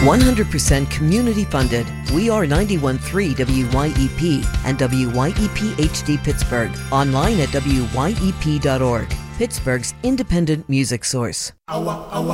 100% community funded. We are 91.3 WYEP and WYEP HD Pittsburgh. Online at WYEP.org. Pittsburgh's independent music source.